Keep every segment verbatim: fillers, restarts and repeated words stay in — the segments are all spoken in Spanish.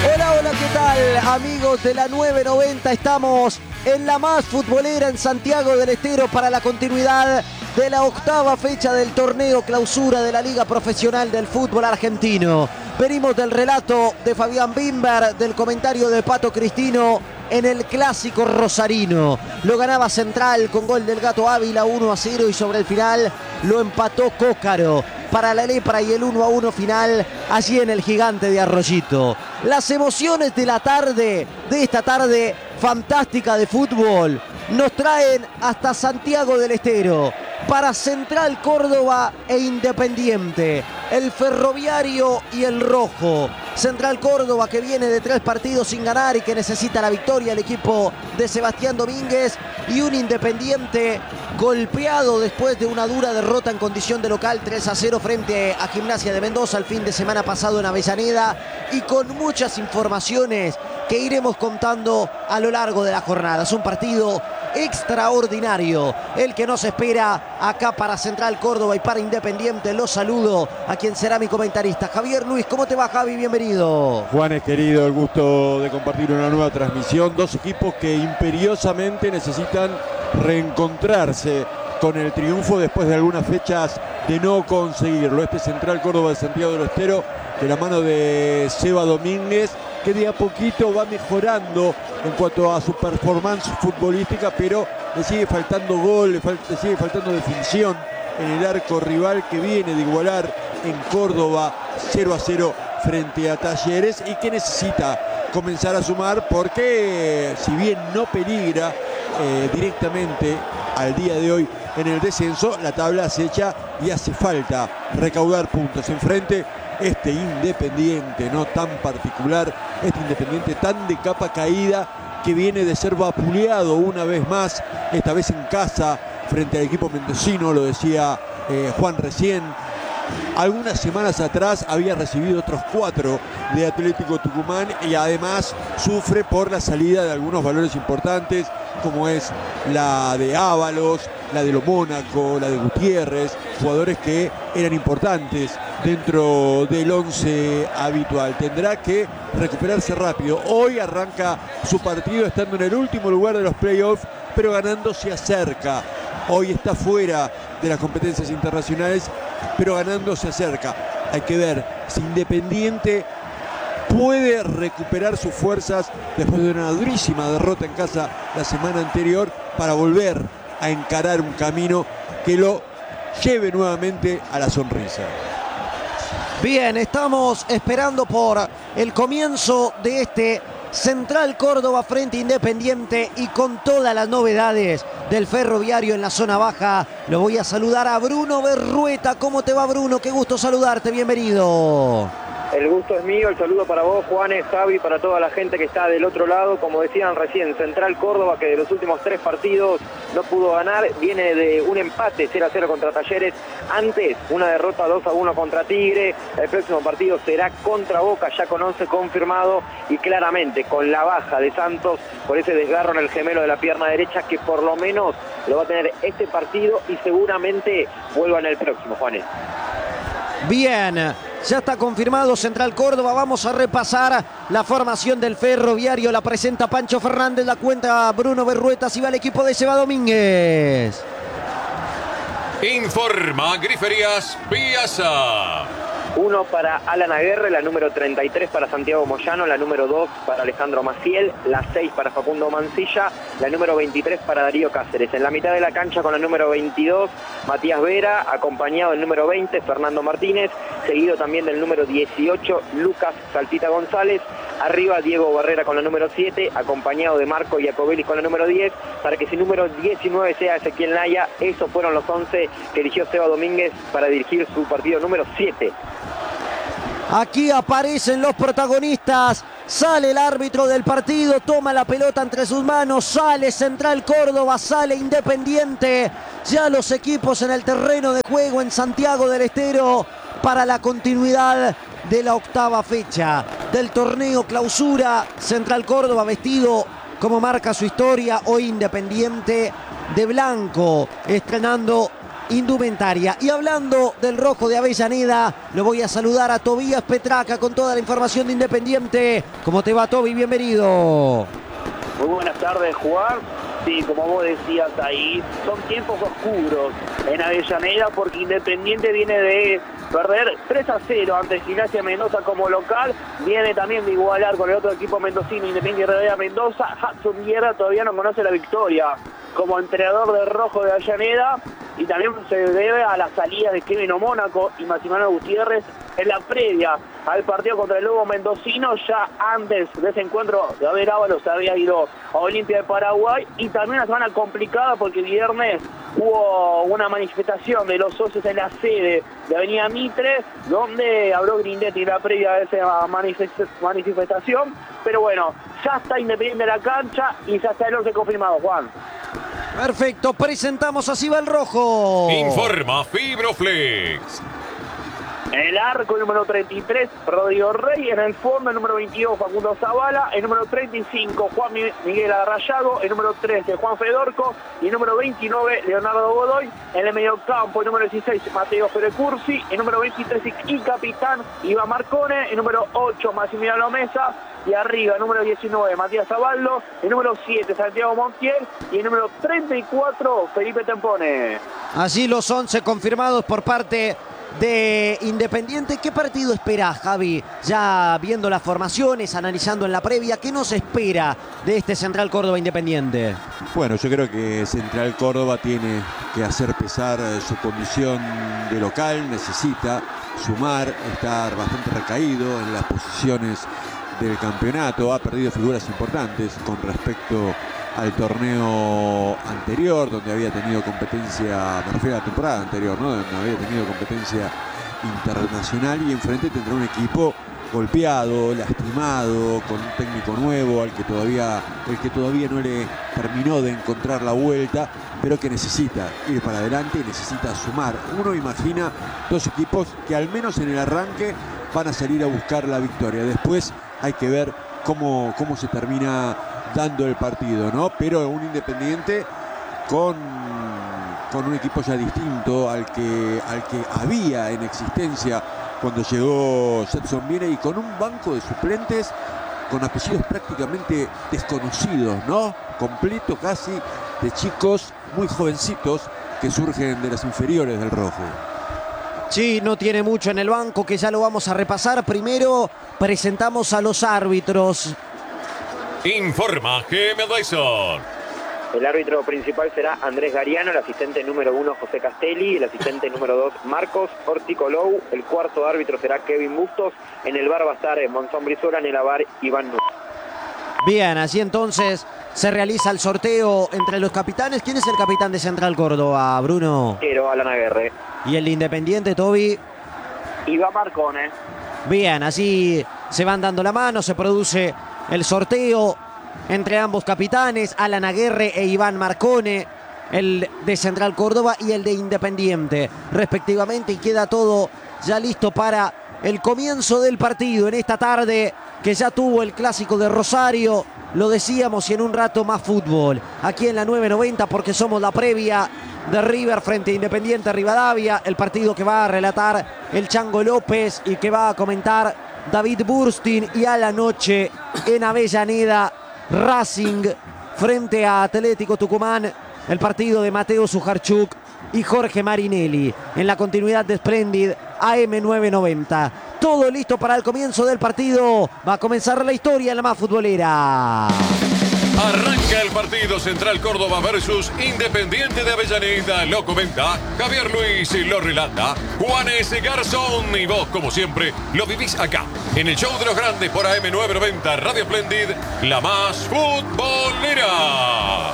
Hola, hola, ¿qué tal, amigos de la nueve noventa? Estamos en la más futbolera en Santiago del Estero para la continuidad de la octava fecha del torneo clausura de la Liga Profesional del Fútbol Argentino. Venimos del relato de Fabián Bimber, del comentario de Pato Cristino en el clásico rosarino. Lo ganaba Central con gol del Gato Ávila uno a cero y sobre el final lo empató Cócaro para la Lepra y el uno a uno final allí en el Gigante de Arroyito. Las emociones de la tarde, de esta tarde fantástica de fútbol, nos traen hasta Santiago del Estero para Central Córdoba e Independiente, el Ferroviario y el Rojo. Central Córdoba, que viene de tres partidos sin ganar y que necesita la victoria el equipo de Sebastián Domínguez, y un Independiente golpeado después de una dura derrota en condición de local tres a cero frente a Gimnasia de Mendoza el fin de semana pasado en Avellaneda, y con muchas informaciones que iremos contando a lo largo de la jornada. Es un partido extraordinario el que nos espera acá para Central Córdoba y para Independiente. Los saludo a quien será mi comentarista, Javier Luis. ¿Cómo te va, Javi? Bienvenido. Juanes, querido, el gusto de compartir una nueva transmisión. Dos equipos que imperiosamente necesitan reencontrarse con el triunfo después de algunas fechas de no conseguirlo. Este Central Córdoba de Santiago del Estero, de la mano de Seba Domínguez, que de a poquito va mejorando en cuanto a su performance futbolística, pero le sigue faltando gol, le, fal le sigue faltando definición en el arco rival, que viene de igualar en Córdoba cero a cero frente a Talleres, y que necesita comenzar a sumar porque, si bien no peligra eh, directamente al día de hoy en el descenso, la tabla acecha y hace falta recaudar puntos. Enfrente este Independiente no tan particular, este Independiente tan de capa caída, que viene de ser vapuleado una vez más, esta vez en casa frente al equipo mendocino, lo decía eh, Juan recién. Algunas semanas atrás había recibido otros cuatro de Atlético Tucumán, y además sufre por la salida de algunos valores importantes, como es la de Ábalos, la de Lo Mónaco, la de Gutiérrez, jugadores que eran importantes dentro del once habitual. Tendrá que recuperarse rápido. Hoy arranca su partido estando en el último lugar de los playoffs, pero ganando se acerca. Hoy está fuera de las competencias internacionales, pero ganando se acerca. Hay que ver si Independiente puede recuperar sus fuerzas después de una durísima derrota en casa la semana anterior, para volver a encarar un camino que lo lleve nuevamente a la sonrisa. Bien, estamos esperando por el comienzo de este Central Córdoba frente a Independiente, y con todas las novedades del Ferroviario en la zona baja. Lo voy a saludar a Bruno Berrueta. ¿Cómo te va, Bruno? Qué gusto saludarte, bienvenido. El gusto es mío, el saludo para vos, Juanes, Javi, para toda la gente que está del otro lado. Como decían recién, Central Córdoba, que de los últimos tres partidos no pudo ganar, viene de un empate cero a cero contra Talleres, antes una derrota dos a uno contra Tigre. El próximo partido será contra Boca, ya con once confirmado, y claramente con la baja de Santos por ese desgarro en el gemelo de la pierna derecha, que por lo menos lo va a tener este partido y seguramente vuelva en el próximo, Juanes. Bien, ya está confirmado Central Córdoba. Vamos a repasar la formación del Ferroviario. La presenta Pancho Fernández, la cuenta Bruno Berrueta. Si va el equipo de Seba Domínguez. Informa Griferías Piazza. Uno para Alan Aguerre, la número treinta y tres para Santiago Moyano, la número dos para Alejandro Maciel, la seis para Facundo Mancilla, la número veintitrés para Darío Cáceres. En la mitad de la cancha con la número veintidós, Matías Vera, acompañado del número veinte, Fernando Martínez, seguido también del número dieciocho, Lucas Saltita González. Arriba Diego Barrera con la número siete, acompañado de Marco Iacobelli con la número diez, para que si número diecinueve sea Ezequiel Naya. Esos fueron los once que eligió Seba Domínguez para dirigir su partido número siete. Aquí aparecen los protagonistas. Sale el árbitro del partido, toma la pelota entre sus manos, sale Central Córdoba, sale Independiente. Ya los equipos en el terreno de juego en Santiago del Estero para la continuidad de la octava fecha del torneo clausura. Central Córdoba vestido como marca su historia, hoy Independiente de blanco, estrenando indumentaria. Y hablando del rojo de Avellaneda, lo voy a saludar a Tobías Petraca con toda la información de Independiente. ¿Cómo te va, Tobi? Bienvenido. Muy buenas tardes, Juan. Sí, como vos decías ahí, son tiempos oscuros en Avellaneda porque Independiente viene de perder tres a cero ante Gimnasia Mendoza como local, viene también de igualar con el otro equipo mendocino, Independiente Rivadavia Mendoza. Hudson Guerra todavía no conoce la victoria como entrenador del rojo de Avellaneda, y también se debe a la salida de Kevin O'Mónaco y Maximiliano Gutiérrez en la previa al partido contra el Lobo Mendocino. Ya antes de ese encuentro, David Ábalos había ido a Olimpia de Paraguay, y también una semana complicada porque el viernes hubo una manifestación de los socios en la sede de Avenida Mitre, donde habló Grindetti en la previa de esa manifestación. Pero bueno, ya está Independiente en la cancha y ya está el once confirmado, Juan. Perfecto, presentamos a Ciba el Rojo. Informa Fibroflex. En el arco, el número treinta y tres, Rodrigo Rey. En el fondo, el número veintidós, Facundo Zavala. El número treinta y cinco, Juan Miguel Arrayago. El número trece, Juan Fedorco. Y el número veintinueve, Leonardo Godoy. En el mediocampo, el número dieciséis, Mateo Ferecursi. El número veintitrés y capitán, Iván Marcone. El número ocho, Maximiliano Mesa. Y arriba, el número diecinueve, Matías Zaballo. El número siete, Santiago Montiel. Y el número treinta y cuatro, Felipe Tempone. Allí los once confirmados por parte de Independiente. ¿Qué partido espera, Javi? Ya viendo las formaciones, analizando en la previa, ¿qué nos espera de este Central Córdoba Independiente? Bueno, yo creo que Central Córdoba tiene que hacer pesar su condición de local, necesita sumar, estar bastante recaído en las posiciones del campeonato, ha perdido figuras importantes con respecto al torneo anterior, donde había tenido competencia, me refiero a la temporada anterior, ¿no? Donde había tenido competencia internacional, y enfrente tendrá un equipo golpeado, lastimado, con un técnico nuevo al que todavía, el que todavía no le terminó de encontrar la vuelta, pero que necesita ir para adelante y necesita sumar. Uno imagina dos equipos que al menos en el arranque van a salir a buscar la victoria. Después hay que ver cómo, cómo se termina dando el partido, ¿no? Pero un Independiente con, con un equipo ya distinto al que, al que había en existencia cuando llegó Setson Viene, y con un banco de suplentes con apellidos prácticamente desconocidos, ¿no? Completo casi, de chicos muy jovencitos que surgen de las inferiores del rojo. Sí, no tiene mucho en el banco, que ya lo vamos a repasar. Primero presentamos a los árbitros. Informa G M Dyson. El árbitro principal será Andrés Gariano, el asistente número uno José Castelli, el asistente número dos Marcos Orticolou, el cuarto árbitro será Kevin Bustos, en el bar va a estar Monzón Brizuela, en el bar Iván Núñez. Bien, así entonces se realiza el sorteo entre los capitanes. ¿Quién es el capitán de Central Córdoba, Bruno? Quiero, Alan Aguerre. ¿Y el de Independiente, Tobi? Iván Marcone. Bien, así se van dando la mano, se produce el sorteo entre ambos capitanes, Alan Aguerre e Iván Marcone, el de Central Córdoba y el de Independiente, respectivamente, y queda todo ya listo para el comienzo del partido en esta tarde que ya tuvo el clásico de Rosario. Lo decíamos, y en un rato más fútbol aquí en la nueve noventa, porque somos la previa de River frente a Independiente Rivadavia, el partido que va a relatar el Chango López y que va a comentar David Burstin, y a la noche en Avellaneda, Racing frente a Atlético Tucumán, el partido de Mateo Sujarchuk y Jorge Marinelli en la continuidad de Splendid A M nueve noventa. Todo listo para el comienzo del partido. Va a comenzar la historia en la más futbolera. Arranca el partido Central Córdoba versus Independiente de Avellaneda. Lo comenta Javier Luis y lo relata Juanes Garzón. Y vos, como siempre, lo vivís acá, en el show de los grandes por A M nueve noventa Radio Splendid, la más futbolera.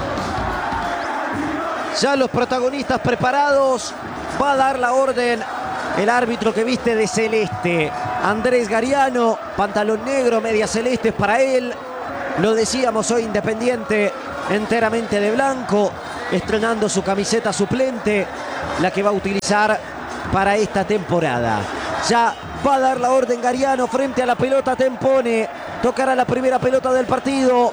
Ya los protagonistas preparados. Va a dar la orden el árbitro que viste de celeste, Andrés Gariano, pantalón negro, medias celestes para él. Lo decíamos, hoy Independiente enteramente de blanco, estrenando su camiseta suplente, la que va a utilizar para esta temporada. Ya va a dar la orden Gariano frente a la pelota Tempone. Tocará la primera pelota del partido.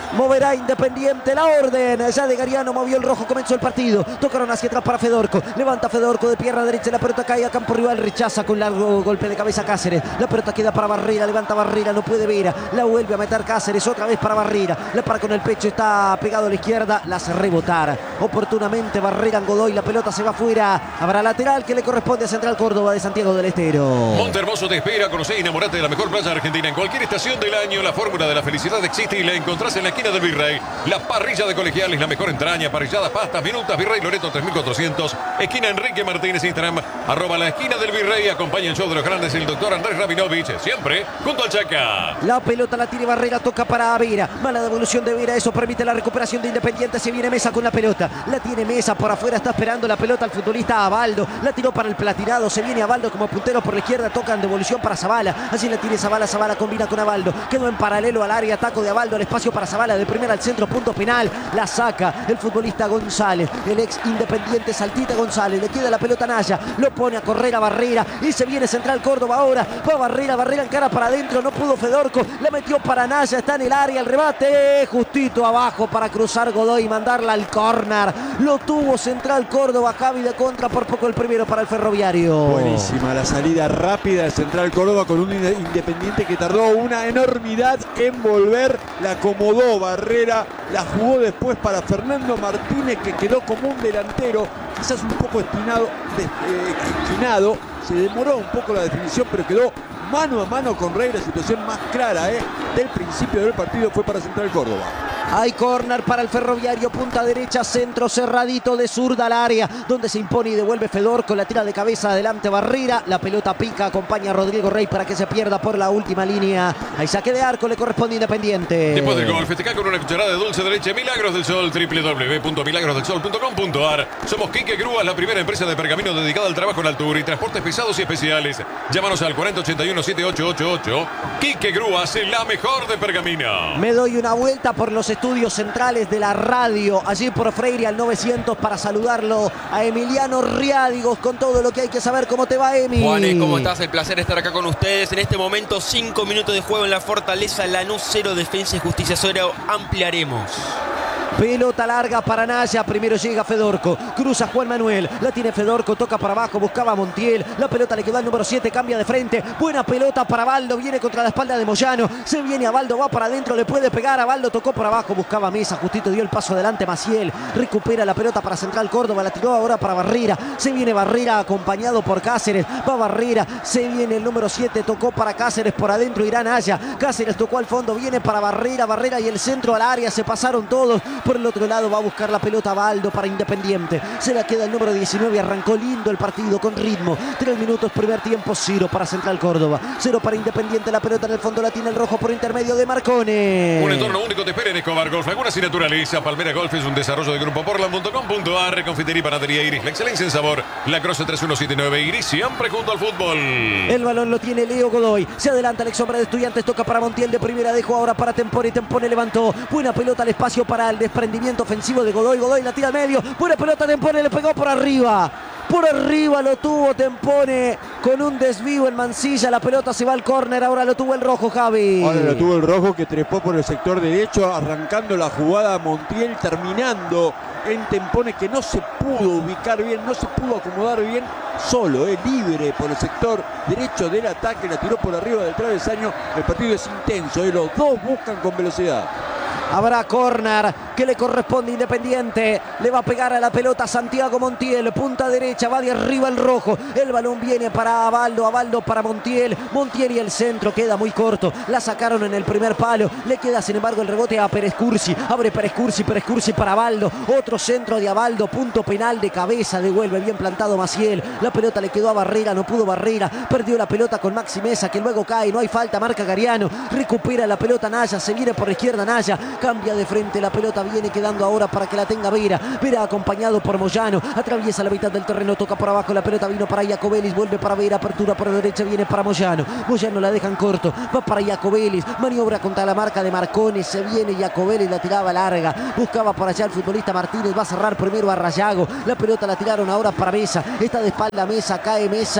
Moverá Independiente la orden. Ya de Gariano movió el rojo, comenzó el partido. Tocaron hacia atrás para Fedorco. Levanta Fedorco de pierna derecha. La pelota cae a campo rival. Rechaza con largo golpe de cabeza Cáceres. La pelota queda para Barrera. Levanta Barrera. No puede ver. La vuelve a meter Cáceres. Otra vez para Barrera. La para con el pecho. Está pegado a la izquierda. La hace rebotar. Oportunamente Barrera en Godoy. La pelota se va afuera. Habrá lateral que le corresponde a Central Córdoba de Santiago del Estero. Monte Hermoso te espera. Conoce y enamorate de la mejor playa argentina. En cualquier estación del año, la fórmula de la felicidad existe y la encontrás en la esquina del Virrey. La parrilla de Colegiales, la mejor entraña, parrilladas, pastas, minutas, Virrey Loreto tres mil cuatrocientos. Esquina Enrique Martínez, Instagram, arroba la esquina del Virrey. Acompaña el show de los grandes el doctor Andrés Rabinovich. Siempre junto al Chaca. La pelota la tiene Barrera, toca para Vera. Mala devolución de Vera, eso permite la recuperación de Independiente. Se viene Mesa con la pelota. La tiene Mesa por afuera, está esperando la pelota el futbolista Abaldo. La tiró para el platinado, se viene Abaldo como puntero por la izquierda. Toca en devolución para Zavala. Así la tiene Zavala, Zavala combina con Abaldo. Quedó en paralelo al área, ataco de Abaldo, el espacio para Zavala, de primera al centro, punto penal. La saca el futbolista González, el ex Independiente Saltita González. Le queda la pelota a Naya, lo pone a correr a Barrera y se viene Central Córdoba ahora. Va Barrera, Barrera en cara para adentro, no pudo Fedorco, la metió para Naya, está en el área, el rebate justito abajo para cruzar Godoy y mandarla al córner. Lo tuvo Central Córdoba, Javi de contra, por poco el primero para el Ferroviario. Buenísima la salida rápida de Central Córdoba con un Independiente que tardó una enormidad en volver. La acomodó Barrera, la jugó después para Fernando Martínez, que quedó como un delantero, quizás un poco esquinado, de, eh, esquinado. Se demoró un poco la definición, pero quedó mano a mano con Rey. La situación más clara eh, del principio del partido fue para Central Córdoba. Hay córner para el Ferroviario, punta derecha, centro cerradito de zurda al área, donde se impone y devuelve Fedorco, la tira de cabeza adelante Barrera, la pelota pica, acompaña a Rodrigo Rey para que se pierda por la última línea. Hay saque de arco, le corresponde Independiente. Después del gol, festeja con una cucharada de dulce de leche Milagros del Sol, doble u doble u doble u punto milagros del sol punto com punto a r. Somos Quique Grúas, la primera empresa de pergamino dedicada al trabajo en altura y transportes pesados y especiales. Llámanos al cuarenta ochenta y uno setenta y ocho ochenta y ocho. Quique Grúas, la mejor de pergamino. Me doy una vuelta por los estudios centrales de la radio, allí por Freire al novecientos, para saludarlo a Emiliano Riádigos con todo lo que hay que saber. ¿Cómo te va, Emi? Juanes, ¿cómo estás? El placer estar acá con ustedes. En este momento, cinco minutos de juego en la Fortaleza Lanús, cero Defensa y Justicia, cero. Ampliaremos. Pelota larga para Naya, primero llega Fedorco, cruza Juan Manuel, la tiene Fedorco, toca para abajo, buscaba a Montiel, la pelota le quedó al número siete, cambia de frente, buena pelota para Abaldo, viene contra la espalda de Moyano, se viene Abaldo, va para adentro, le puede pegar, Abaldo tocó por abajo, buscaba Mesa, justito dio el paso adelante Maciel, recupera la pelota para Central Córdoba, la tiró ahora para Barrera, se viene Barrera acompañado por Cáceres, va Barrera, se viene el número siete, tocó para Cáceres, por adentro irá Naya, Cáceres tocó al fondo, viene para Barrera, Barrera y el centro al área, se pasaron todos. Por el otro lado va a buscar la pelota Abaldo para Independiente. Se la queda el número diecinueve. Arrancó lindo el partido con ritmo. Tres minutos primer tiempo. Cero para Central Córdoba. Cero para Independiente. La pelota en el fondo la tiene el rojo por intermedio de Marcone. Un entorno único te espera en Escobar Golf. Lagunas y naturaleza. Palmera Golf es un desarrollo de Grupo Portland punto com punto a r. Confitería y panadería Iris. La excelencia en sabor. La Croce tres uno siete nueve. Iris siempre junto al fútbol. El balón lo tiene Leo Godoy. Se adelanta Alex Sombra de Estudiantes. Toca para Montiel de primera. Dejó ahora para Tempone. Tempone levantó. Buena pelota al espacio para el desprendimiento ofensivo de Godoy. Godoy la tira al medio. Buena pelota, Tempone le pegó por arriba. Por arriba lo tuvo Tempone con un desvío en Mansilla. La pelota se va al córner. Ahora lo tuvo el rojo, Javi. Ahora lo tuvo el rojo, que trepó por el sector derecho, arrancando la jugada Montiel, terminando en Tempone, que no se pudo ubicar bien, no se pudo acomodar bien, solo, eh, libre por el sector derecho del ataque. La tiró por arriba del travesaño. El partido es intenso, eh, los dos buscan con velocidad. Habrá córner que le corresponde Independiente. Le va a pegar a la pelota Santiago Montiel. Punta derecha, va de arriba el rojo. El balón viene para Abaldo. Abaldo para Montiel. Montiel y el centro queda muy corto. La sacaron en el primer palo. Le queda sin embargo el rebote a Pérez Cursi. Abre Pérez Cursi, Pérez Cursi para Abaldo. Otro centro de Abaldo. Punto penal de cabeza. Devuelve bien plantado Maciel. La pelota le quedó a Barrera. No pudo Barrera. Perdió la pelota con Maxi Mesa, que luego cae. No hay falta. Marca Gariano. Recupera la pelota Naya. Se viene por la izquierda Naya. Cambia de frente, la pelota viene quedando ahora para que la tenga Vera. Vera acompañado por Moyano. Atraviesa la mitad del terreno, toca por abajo. La pelota vino para Iacobelis, vuelve para Vera. Apertura por la derecha, viene para Moyano. Moyano la dejan corto, va para Iacobelis. Maniobra contra la marca de Marcone. Se viene Iacobelis, la tiraba larga. Buscaba por allá el futbolista Martínez. Va a cerrar primero a Rayago. La pelota la tiraron ahora para Mesa. Está de espalda Mesa, cae Mesa.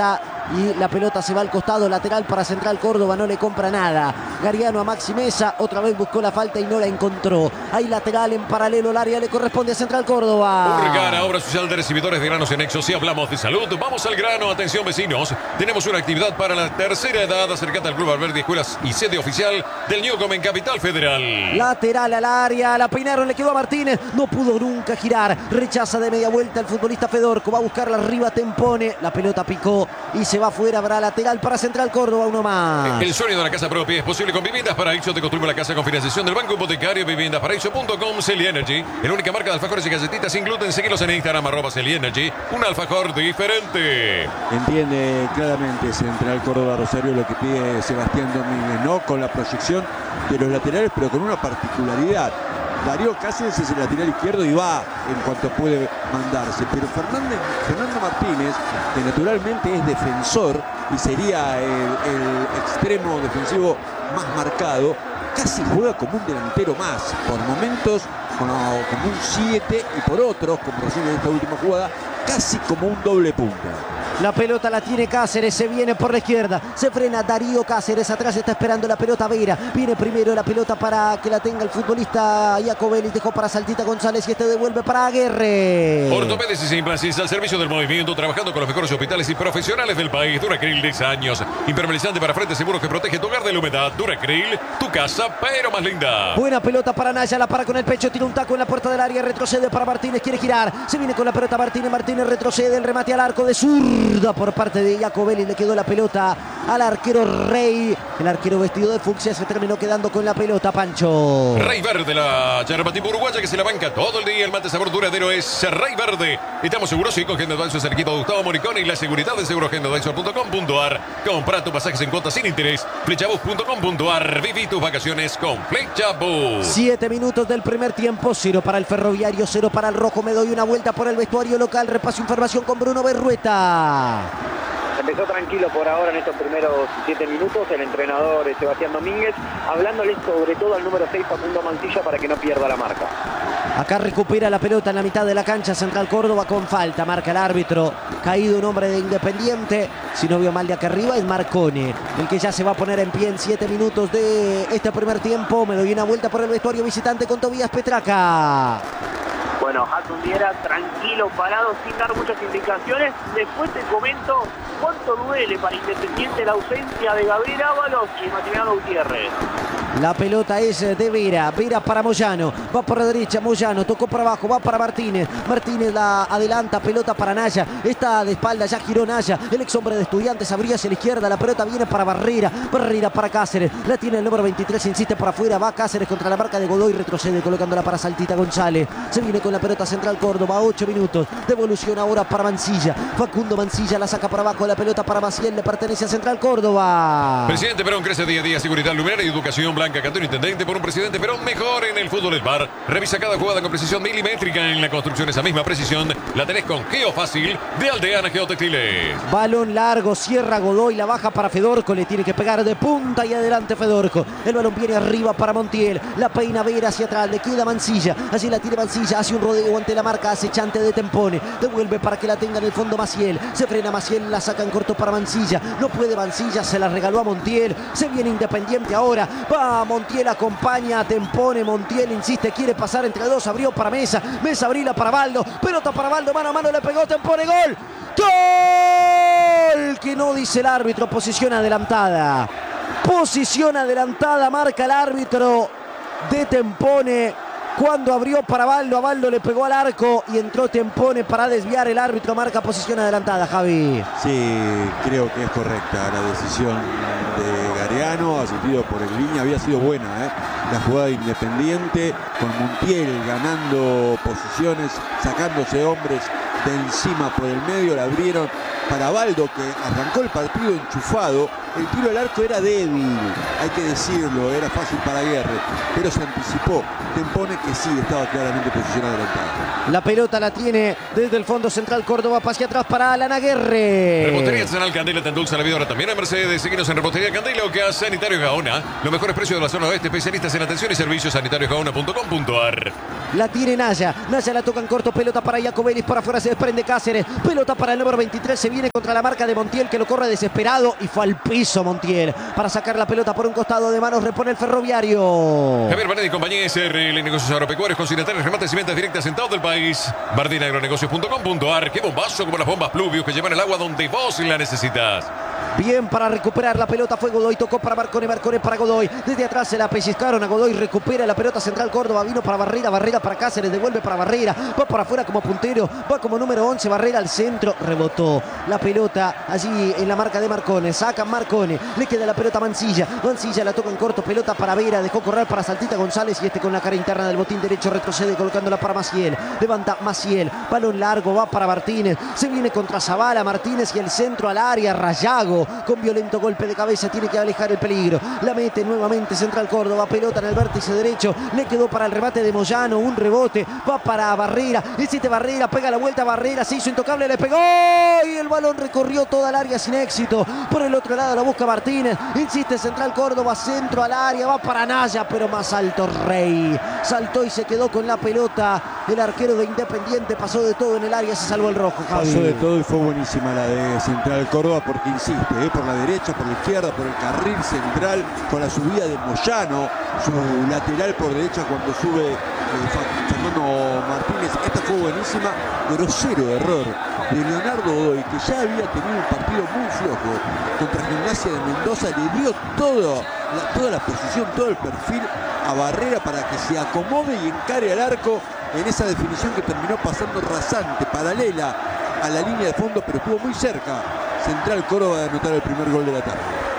y la pelota se va al costado, lateral para Central Córdoba, no le compra nada. Gariano a Maxi Mesa, otra vez buscó la falta y no la encontró. Hay lateral en paralelo al área, le corresponde a Central Córdoba. Urgana, obra social de recibidores de granos en Nexo. Si hablamos de salud, vamos al grano. Atención vecinos, tenemos una actividad para la tercera edad. Acércate al Club Alberdi Escuelas y sede oficial del Newcom en Capital Federal. Lateral al área, la peinaron, le quedó a Martínez, no pudo nunca girar, rechaza de media vuelta el futbolista Fedorco, va a buscarla arriba, Tempone, la pelota picó y se va afuera, habrá lateral para Central Córdoba, uno más. El sueño de la casa propia es posible con Viviendas Paraíso. Te construye la casa con financiación del Banco Hipotecario. Viviendas Paraíso punto com. Celi Energy, la única marca de alfajores y galletitas sin gluten. Seguilos en Instagram, arroba Celi Energy, un alfajor diferente. Entiende claramente Central Córdoba Rosario lo que pide Sebastián Domínguez, ¿no? Con la proyección de los laterales, pero con una particularidad. Darío Cáceres es el lateral izquierdo y va en cuanto puede mandarse, pero Fernández, Fernando Martínez, que naturalmente es defensor y sería el, el extremo defensivo más marcado, casi juega como un delantero más, por momentos como, como un siete y por otros, como recién en esta última jugada, casi como un doble punta. La pelota la tiene Cáceres, se viene por la izquierda, se frena Darío Cáceres, atrás está esperando la pelota Vera, viene primero la pelota para que la tenga el futbolista Jacobelli, dejó para Saltita González y este devuelve para Aguerre. Ortopédisis e implantes al servicio del movimiento, trabajando con los mejores hospitales y profesionales del país. Duracril, diez años, impermeabilizante para frente seguro que protege tu hogar de la humedad. Duracril, tu casa pero más linda. Buena pelota para Naya, la para con el pecho, tira un taco en la puerta del área, retrocede para Martínez, quiere girar, se viene con la pelota Martínez, Martínez retrocede, el remate al arco de sur por parte de Jacobelli, le quedó la pelota al arquero Rey, el arquero vestido de fucsia se terminó quedando con la pelota, Pancho. Rey Verde, la yerba tipo uruguaya que se la banca todo el día. El mate sabor duradero es Rey Verde. Estamos seguros, sí, con Gendo Advisor es el equipo de Gustavo Moricone y la seguridad de seguro gendo advisor punto com punto ar. Compra tus pasajes en cuotas sin interés. Flechabus punto com punto ar. Viví tus vacaciones con Flechabus. Siete minutos del primer tiempo, cero para el Ferroviario, cero para el Rojo. Me doy una vuelta por el vestuario local, repaso información con Bruno Berrueta. Empezó tranquilo por ahora en estos primeros siete minutos el entrenador Sebastián Domínguez, hablándole sobre todo al número seis, Facundo Mancilla, para que no pierda la marca. Acá recupera la pelota en la mitad de la cancha Central Córdoba con falta, marca el árbitro, caído un hombre de Independiente, si no vio mal de acá arriba es Marcone, el que ya se va a poner en pie en siete minutos de este primer tiempo. Me doy una vuelta por el vestuario visitante con Tobías Petraca. Bueno, Hatun Viera tranquilo, parado, sin dar muchas indicaciones. Después te comento cuánto duele para Independiente la ausencia de Gabriel Ábalos y Maximiliano Gutiérrez. La pelota es de Vera, Vera para Moyano, va por la derecha, Moyano, tocó para abajo, va para Martínez, Martínez la adelanta, pelota para Naya, está de espalda, ya giró Naya, el ex hombre de Estudiantes, abría hacia la izquierda, la pelota viene para Barrera, Barrera para Cáceres, la tiene el número veintitrés, insiste por afuera, va Cáceres contra la marca de Godoy, retrocede colocándola para Saltita González, se viene con la pelota Central Córdoba, ocho minutos, devolución ahora para Mancilla, Facundo Mancilla la saca para abajo, la pelota para Maciel, le pertenece a Central Córdoba. Presidente Perón crece día a día, seguridad, luminaria y educación. Blanca Cantón, intendente por un presidente Perón mejor en el fútbol del bar. Revisa cada jugada con precisión milimétrica en la construcción. Esa misma precisión la tenés con Geofácil de Aldeana Geotextiles. Balón largo, cierra Godoy, la baja para Fedorco, le tiene que pegar de punta y adelante Fedorco. El balón viene arriba para Montiel, la peina Vera hacia atrás, le queda Mancilla, allí la tiene Mancilla, hace un rodeo ante la marca acechante de Tempone, devuelve para que la tenga en el fondo Maciel, se frena Maciel, la saca en corto para Mancilla, no puede Mancilla, se la regaló a Montiel, se viene Independiente ahora, va Montiel, acompaña a Tempone, Montiel insiste, quiere pasar entre dos, abrió para Mesa, Mesa abrila para Baldo, pelota para Baldo, mano a mano le pegó Tempone, gol, gol, que no dice el árbitro, posición adelantada, posición adelantada, marca el árbitro de Tempone. Cuando abrió para Baldo, a Baldo le pegó al arco y entró Tempone para desviar. El árbitro marca posición adelantada, Javi. Sí, creo que es correcta la decisión de Gariano, asistido por el Viña. Había sido buena ¿eh? la jugada de Independiente, con Montiel ganando posiciones, sacándose hombres de encima por el medio. La abrieron para Baldo, que arrancó el partido enchufado, el tiro al arco era débil, hay que decirlo, era fácil para Aguerre, pero se anticipó. Tempone, que sí estaba claramente posicionado adelantado. La pelota la tiene desde el fondo central Córdoba, hacia atrás para Alan Aguerre. Repostería Artesanal Candela te endulza la vida ahora también en Mercedes. Seguinos en Repostería Candela o que a Sanitarios Gaona. Los mejores precios de la zona oeste, especialistas en atención y servicios, sanitarios gaona punto com punto ar. La tiene Naya. Naya la toca en corto. Pelota para Iacobelis. Por afuera se desprende Cáceres. Pelota para el número veintitrés. Se viene contra la marca de Montiel, que lo corre desesperado. Y fue al piso Montiel para sacar la pelota por un costado de manos. Repone el Ferroviario. Javier Banet y compañía S R L Negocios Agropecuarios, consignatarios, remates y ventas directas en todo el país. Bardina Agronegocios punto com punto ar. Qué bombazo como las bombas Pluvius que llevan el agua donde vos la necesitas. Bien para recuperar la pelota fue Godoy, tocó para Marcone, Marcone para Godoy, desde atrás se la pellizcaron a Godoy, recupera la pelota central Córdoba, vino para Barrera, Barrera para Cáceres, devuelve para Barrera, va para afuera como puntero, va como número once, Barrera al centro, rebotó la pelota allí en la marca de Marcone, saca Marcone, le queda la pelota a Mancilla, Mancilla la toca en corto, pelota para Vera, dejó correr para Saltita González y este con la cara interna del botín derecho retrocede colocándola para Maciel, levanta Maciel, balón largo, va para Martínez, se viene contra Zavala, Martínez y el centro al área, Rayago, con violento golpe de cabeza tiene que alejar el peligro, la mete nuevamente central Córdoba, pelota en el vértice derecho, le quedó para el remate de Moyano, un rebote, va para Barrera, existe Barrera, pega la vuelta Barrera, se hizo intocable, le pegó y el balón recorrió toda el área sin éxito, por el otro lado la busca Martínez, insiste central Córdoba, centro al área, va para Naya, pero más alto Rey, saltó y se quedó con la pelota, el arquero de Independiente pasó de todo en el área, se salvó el rojo, Javi. Pasó de todo y fue buenísima la de central Córdoba porque insiste, ¿eh? por la derecha, por la izquierda, por el carril central, con la subida de Moyano, su lateral por derecha cuando sube eh, Fernando Martínez. Esta fue buenísima, grosero error de Leonardo Godoy, que ya había tenido un partido muy flojo contra Gimnasia de Mendoza, le dio todo, la, toda la posición, todo el perfil a Barrera para que se acomode y encare al arco en esa definición que terminó pasando rasante, paralela a la línea de fondo, pero estuvo muy cerca Central Córdoba de anotar el primer gol de la tarde.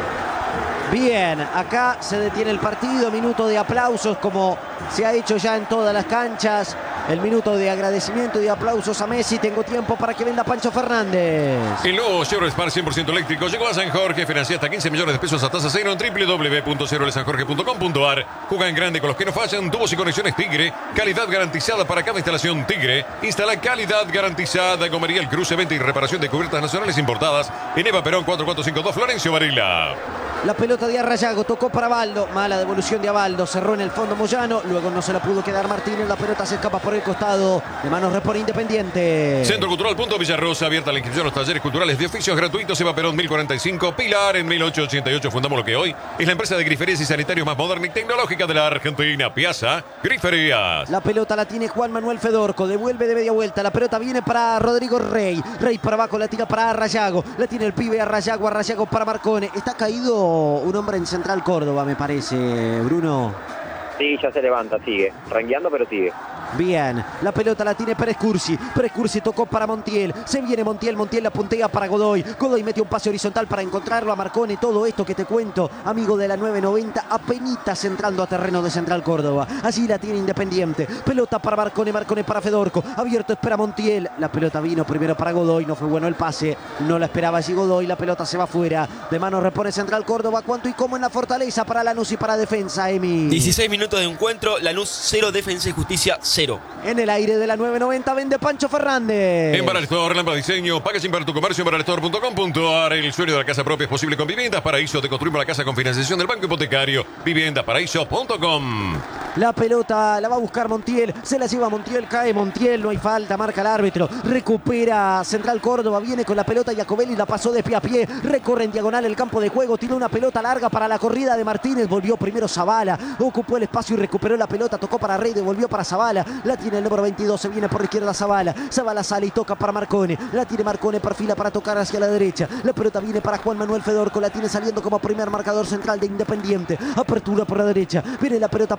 Bien, acá se detiene el partido, minuto de aplausos como se ha hecho ya en todas las canchas. El minuto de agradecimiento y de aplausos a Messi. Tengo tiempo para que venda Pancho Fernández. El nuevo Chevrolet Spark cien por ciento eléctrico llegó a San Jorge. Financia hasta quince millones de pesos a tasa cero en doble u doble u doble u punto chevrolet san jorge punto com punto ar. Juega en grande con los que no fallan. Tubos y conexiones Tigre. Calidad garantizada para cada instalación Tigre. Instala calidad garantizada. Gomería El Cruce, venta y reparación de cubiertas nacionales importadas. En Eva Perón cuatro cuatro cinco dos, Florencio Varela. La pelota de Arrayago tocó para Baldo. Mala devolución de Abaldo. Cerró en el fondo Moyano. Luego no se la pudo quedar Martínez. La pelota se escapa por el costado. De manos repone Independiente. Centro Cultural Punto Villarrosa. Abierta la inscripción a los talleres culturales de oficios gratuitos. Eva Perón mil cuarenta y cinco. Pilar en mil ochocientos ochenta y ocho. Fundamos lo que hoy es la empresa de griferías y sanitarios más moderna y tecnológica de la Argentina. Piazza Griferías. La pelota la tiene Juan Manuel Fedorco. Devuelve de media vuelta. La pelota viene para Rodrigo Rey. Rey para abajo. La tira para Arrayago. La tiene el pibe Arrayago. Arrayago para Marcone. Está caído un hombre en Central Córdoba, me parece, Bruno. Sí, ya se levanta, sigue. Rangueando, pero sigue. Bien, la pelota la tiene Pérez Cursi. Pérez Cursi tocó para Montiel. Se viene Montiel, Montiel la puntea para Godoy. Godoy mete un pase horizontal para encontrarlo a Marcone. Todo esto que te cuento, amigo de la nueve noventa, apenitas entrando a terreno de Central Córdoba. Allí la tiene Independiente. Pelota para Marcone, Marcone para Fedorco. Abierto espera Montiel. La pelota vino primero para Godoy. No fue bueno el pase. No la esperaba allí Godoy. La pelota se va fuera. De mano repone Central Córdoba. ¿Cuánto y cómo en la Fortaleza para Lanús y para Defensa, Emi? dieciséis minutos de encuentro. Lanús cero, Defensa y Justicia cero. En el aire de la nueve noventa vende Pancho Fernández. En Baralestor, Lámpara Diseño, packaging para tu comercio en baralestor punto com punto ar. El sueño de la casa propia es posible con Viviendas Paraíso. Te construimos la casa con financiación del Banco Hipotecario. viviendas paraíso punto com. La pelota la va a buscar Montiel. Se la lleva Montiel, cae Montiel. No hay falta, marca el árbitro. Recupera Central Córdoba. Viene con la pelota Iacovelli. La pasó de pie a pie. Recorre en diagonal el campo de juego. Tiene una pelota larga para la corrida de Martínez. Volvió primero Zavala. Ocupó el espacio y recuperó la pelota. Tocó para Rey. Devolvió para Zavala. La tiene el número veintidós. Se viene por la izquierda Zavala. Zavala sale y toca para Marcone. La tiene Marcone. Perfila para tocar hacia la derecha. La pelota viene para Juan Manuel Fedorco. La tiene saliendo como primer marcador central de Independiente. Apertura por la derecha. Viene la pelota para Leonardo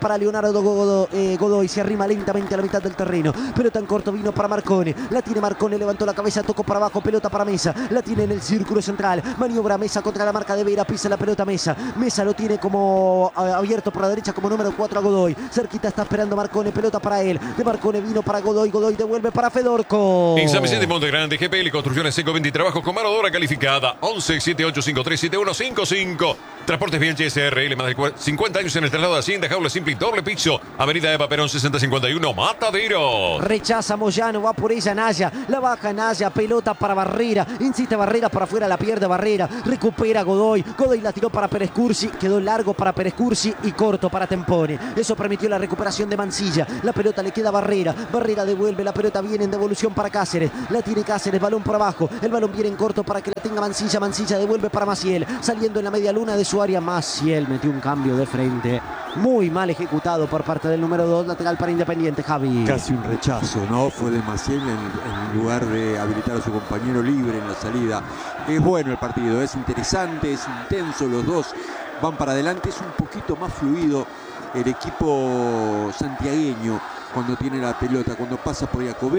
Leonardo Godoy, eh, Godoy se arrima lentamente a la mitad del terreno. Pelota en corto, vino para Marcone. La tiene Marcone, levantó la cabeza, tocó para abajo, pelota para Mesa. La tiene en el círculo central. Maniobra Mesa contra la marca de Vera, pisa la pelota Mesa. Mesa lo tiene como abierto por la derecha como número cuatro a Godoy. Cerquita está esperando Marcone, pelota para él. De Marcone vino para Godoy, Godoy devuelve para Fedorco. En San Vicente Monte Grande, G P L Construcciones Seco veinte y Trabajo con mano de obra calificada. once siete ocho cinco tres siete uno cinco cinco. Transportes Bianchi S R L, más de cincuenta años en el traslado de Hacienda, jaula simple y doble piso. Avenida Eva Perón sesenta cincuenta y uno, Matadero. Rechaza Moyano, va por ella Naya. La baja Naya, pelota para Barrera. Insiste Barrera para afuera, la pierde Barrera. Recupera Godoy. Godoy la tiró para Pérez Cursi. Quedó largo para Pérez Cursi y corto para Tempone. Eso permitió la recuperación de Mansilla. La pelota le queda a Barrera. Barrera devuelve, la pelota viene en devolución para Cáceres. La tiene Cáceres, balón por abajo. El balón viene en corto para que la tenga Mansilla. Mansilla devuelve para Maciel. Saliendo en la media luna de su área, Maciel metió un cambio de frente. Muy mal ejecutado por parte del número dos, lateral para Independiente, Javi. Casi un rechazo, ¿no? Fue de Maciel en, en lugar de habilitar a su compañero libre en la salida. Es bueno el partido, es interesante, es intenso, los dos van para adelante, es un poquito más fluido el equipo santiagueño cuando tiene la pelota, cuando pasa por Jacobé.